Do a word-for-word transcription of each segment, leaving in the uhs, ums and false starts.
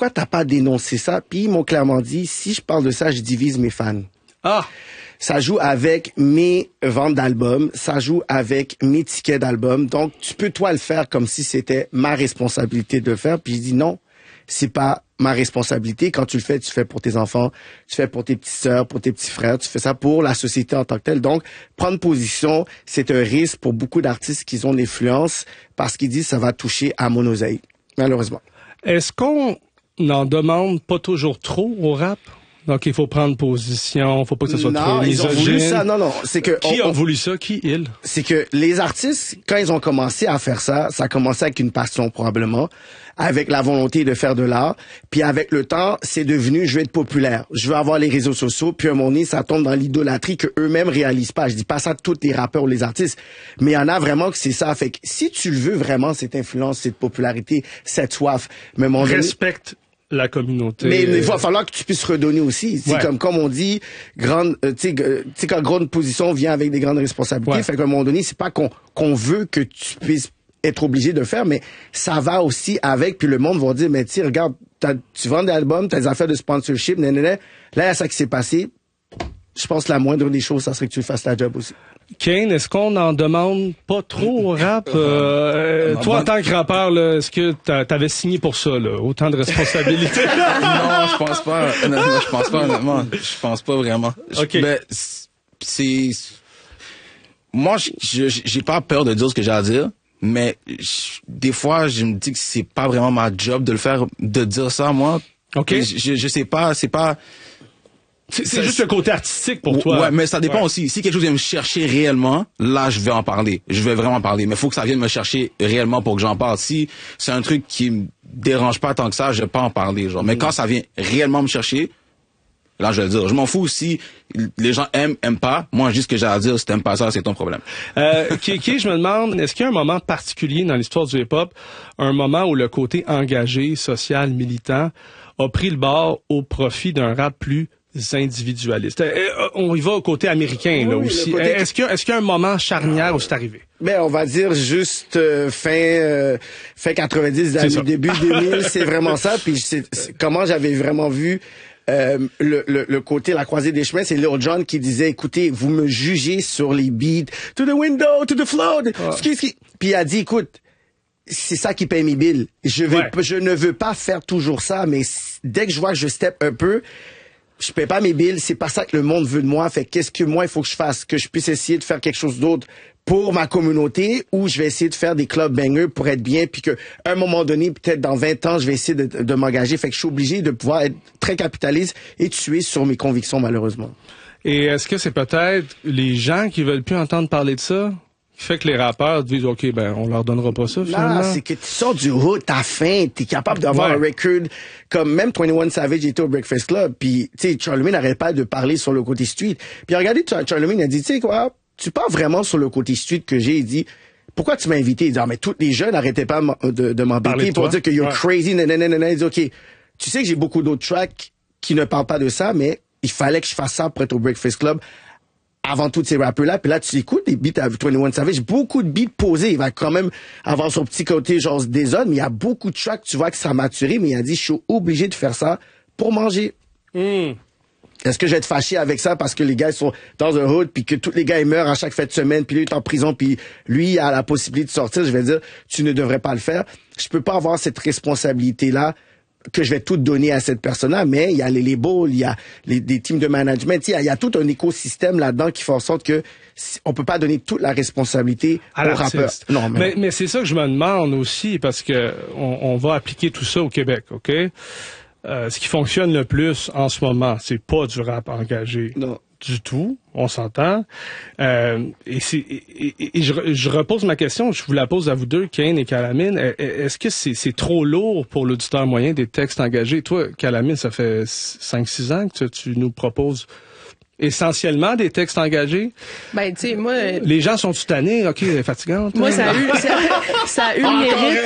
pourquoi t'as pas dénoncé ça? Puis ils m'ont clairement dit, si je parle de ça, je divise mes fans. Ah! Ça joue avec mes ventes d'albums, ça joue avec mes tickets d'albums. Donc, tu peux, toi, le faire comme si c'était ma responsabilité de le faire. Puis je dis non, c'est pas ma responsabilité. Quand tu le fais, tu fais pour tes enfants, tu fais pour tes petites sœurs, pour tes petits frères, tu fais ça pour la société en tant que telle. Donc, prendre position, c'est un risque pour beaucoup d'artistes qui ont l'influence parce qu'ils disent ça va toucher à mon oseille, malheureusement. Est-ce qu'on n'en demande pas toujours trop au rap? Donc, il faut prendre position, faut pas que ça soit non, trop ils ont misogyne. voulu ça. Non, non, c'est que... Qui on, a voulu ça? Qui, il? C'est que les artistes, quand ils ont commencé à faire ça, ça a commencé avec une passion probablement, avec la volonté de faire de l'art. Puis avec le temps, c'est devenu, je veux être populaire, je veux avoir les réseaux sociaux. Puis à un moment donné, ça tombe dans l'idolâtrie que eux-mêmes réalisent pas. Je dis pas ça de tous les rappeurs ou les artistes, mais il y en a vraiment que c'est ça. Fait que si tu le veux vraiment, cette influence, cette popularité, cette soif, mais mon respecte la communauté. Mais il va falloir que tu puisses redonner aussi. C'est ouais. comme comme on dit, grande, euh, tu sais, tu sais quand grande position vient avec des grandes responsabilités. Ouais. Fait qu'à un moment donné, c'est pas qu'on qu'on veut que tu puisses être obligé de le faire, mais ça va aussi avec. Puis le monde va dire, mais tu regarde, tu vends des albums, t'as des affaires de sponsorship, nanana. Là, il y a ça qui s'est passé. Je pense que la moindre des choses, ça serait que tu fasses ta job aussi. Kane, est-ce qu'on en demande pas trop au rap? Euh, toi, en tant que rappeur, là, est-ce que t'avais signé pour ça, là? Autant de responsabilités? Non, je pense pas. Honnêtement, je pense pas, honnêtement. Je pense pas vraiment. OK. Ben, c'est... Moi, je, j'ai pas peur de dire ce que j'ai à dire, mais je, des fois, je me dis que c'est pas vraiment ma job de le faire, de dire ça, moi. OK. Je, je sais pas, c'est pas... C'est, c'est juste le côté artistique pour toi. Ouais, mais ça dépend ouais. aussi. Si quelque chose vient me chercher réellement, là, je vais en parler. Je vais vraiment parler. Mais il faut que ça vienne me chercher réellement pour que j'en parle. Si c'est un truc qui me dérange pas tant que ça, je vais pas en parler, genre. Mais quand ça vient réellement me chercher, là, je vais le dire. Je m'en fous si les gens aiment, aiment pas. Moi, je dis ce que j'ai à dire. Si t'aimes pas ça, c'est ton problème. Euh, Kiki, je me demande, est-ce qu'il y a un moment particulier dans l'histoire du hip-hop, un moment où le côté engagé, social, militant, a pris le bord au profit d'un rap plus individualiste. On y va au côté américain, là, oui, aussi. Côté... Est-ce qu'il y a, est-ce qu'il y a un moment charnière où c'est arrivé? Ben, on va dire juste euh, fin euh, fin quatre-vingt-dix, début deux mille, c'est vraiment ça. Puis c'est, c'est comment j'avais vraiment vu euh, le, le, le côté la croisée des chemins, c'est Lil Jon qui disait, écoutez, vous me jugez sur les beats, to the window, to the floor, oh. ski, ski. Puis il a dit, écoute, c'est ça qui paye mes billes. Je vais, ouais. je ne veux pas faire toujours ça, mais dès que je vois que je step un peu, je paie pas mes billes, c'est pas ça que le monde veut de moi. Fait qu'est-ce que moi il faut que je fasse? Que je puisse essayer de faire quelque chose d'autre pour ma communauté, ou je vais essayer de faire des club bangers pour être bien, puis que à un moment donné, peut-être dans vingt ans, je vais essayer de, de m'engager. Fait que je suis obligé de pouvoir être très capitaliste et tuer sur mes convictions, malheureusement. Et est-ce que c'est peut-être les gens qui veulent plus entendre parler de ça? Fait que les rappeurs disent, OK, ben, on leur donnera pas ça, finalement. Non, c'est que tu sors du hood, t'as faim, t'es capable d'avoir ouais. un record, comme même vingt et un Savage était au Breakfast Club, puis, tu sais, Charlemagne n'arrête pas de parler sur le côté street. Puis regardez, Charlemagne a dit, tu sais quoi, tu parles vraiment sur le côté street que j'ai, il dit, pourquoi tu m'as invité? Il dit, ah, mais tous les jeunes n'arrêtaient pas de, de m'embêter pour dire que you're ouais. crazy, nanana. Il dit, OK, tu sais que j'ai beaucoup d'autres tracks qui ne parlent pas de ça, mais il fallait que je fasse ça pour être au Breakfast Club. Avant tous ces rappeurs-là, puis là, tu écoutes des beats avec vingt et un Savage, beaucoup de beats posés. Il va quand même avoir son petit côté genre désordre, mais il y a beaucoup de tracks, tu vois que ça a maturé, mais il a dit, je suis obligé de faire ça pour manger. Mm. Est-ce que je vais être fâché avec ça parce que les gars ils sont dans un hood, puis que tous les gars ils meurent à chaque fin de semaine, puis lui il est en prison, puis lui il a la possibilité de sortir? Je vais dire, tu ne devrais pas le faire. Je peux pas avoir cette responsabilité-là que je vais tout donner à cette personne-là, mais il y a les labels, il y a les, des teams de management, il y a, il y a tout un écosystème là-dedans qui fait en sorte que on peut pas donner toute la responsabilité à au rappeur. Non, mais, mais, mais c'est ça que je me demande aussi, parce que on, on va appliquer tout ça au Québec, OK? Euh, ce qui fonctionne le plus en ce moment, c'est pas du rap engagé. Non. Du tout, on s'entend. Euh, et, c'est, et, et, et je, je repose ma question, je vous la pose à vous deux, Kane et Calamine. Est-ce que c'est, c'est trop lourd pour l'auditeur moyen des textes engagés? Toi, Calamine, ça fait cinq six ans que tu, tu nous proposes essentiellement des textes engagés. Ben, tu sais, moi... Les gens sont tannés, OK, fatigante. Moi, ça a eu, ça, ça a eu le mérite...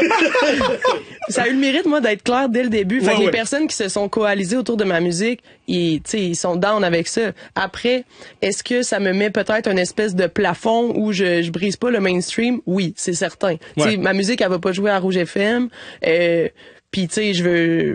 Euh, ça a eu le mérite, moi, d'être clair dès le début. Fait ouais, que ouais. les personnes qui se sont coalisées autour de ma musique, ils, tu sais, ils sont down avec ça. Après, est-ce que ça me met peut-être une espèce de plafond où je, je brise pas le mainstream? Oui, c'est certain. Ouais. Tu sais, ma musique, elle va pas jouer à Rouge F M. Euh, Puis, tu sais, je veux...